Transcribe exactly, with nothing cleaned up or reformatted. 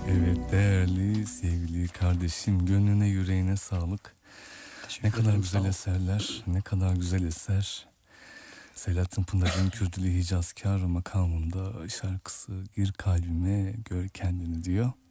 Evet değerli sevgili kardeşim, gönlüne yüreğine sağlık. Ne kadar güzel eserler, ne kadar güzel eser. Selahattin Pınar'ın Kürdülü Hicazkar makamında şarkısı Gir kalbime gör kendini diyor.